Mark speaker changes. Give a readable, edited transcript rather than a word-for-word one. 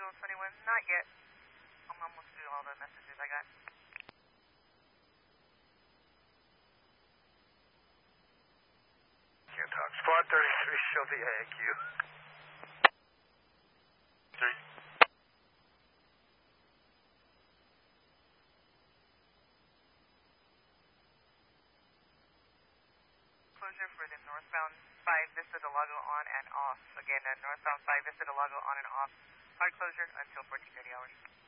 Speaker 1: Channel 21, not yet. I'm almost through all the messages I got.
Speaker 2: Can't talk. Squad 33, show the AQ. 3.
Speaker 1: Closure for the northbound 5 Vista Del Lago on and off. Again, northbound 5 Vista Del Lago on and off. Hard closure until 1430 hours.